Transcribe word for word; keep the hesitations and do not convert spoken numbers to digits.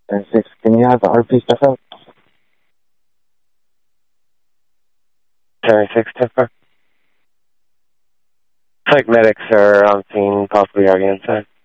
And six, can you have the R P stuff out? seventy-six, ten four. It's like medics are on scene, possibly already inside.